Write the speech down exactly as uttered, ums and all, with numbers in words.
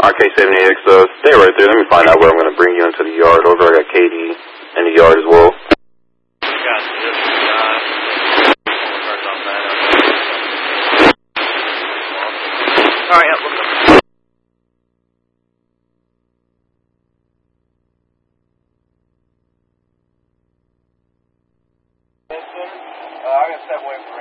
R K seventy-eight, uh, stay right there. Let me find out where I'm going to bring you into the yard. Over, I got K D in the yard as well. Gotcha. This is, uh, cars on that. Alright, yeah, we'll go. Uh, I'm going to step away from